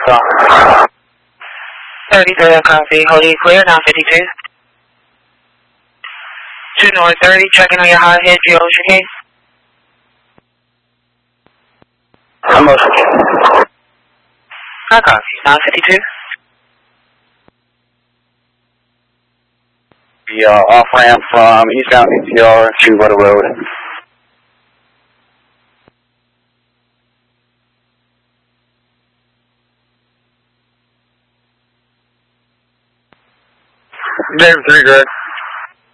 Alpha. 33, copy. Holding clear, 952. 2 North 30, checking on your high head, your Ocean King. I'm Ocean King. I copy. 952. The off-ramp from eastbound ATR to Weather Road. Dave 3, Greg.